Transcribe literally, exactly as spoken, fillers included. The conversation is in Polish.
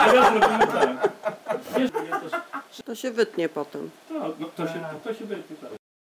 teraz robimy tak. Wiesz, to, To się wytnie potem. no, no, to, się, to się wytnie, tak.